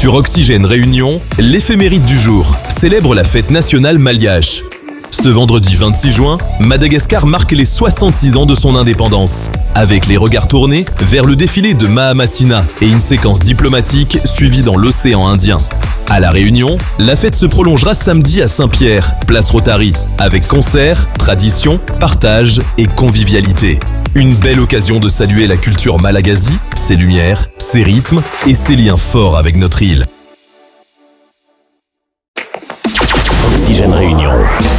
Sur Oxygène Réunion, l'éphéméride du jour célèbre la fête nationale malgache. Ce vendredi 26 juin, Madagascar marque les 66 ans de son indépendance, avec les regards tournés vers le défilé de Mahamasina et une séquence diplomatique suivie dans l'océan Indien. À La Réunion, la fête se prolongera samedi à Saint-Pierre, place Rotary, avec concerts, traditions, partage et convivialité. Une belle occasion de saluer la culture malagasy, ses lumières, ses rythmes et ses liens forts avec notre île. Oxygène Réunion.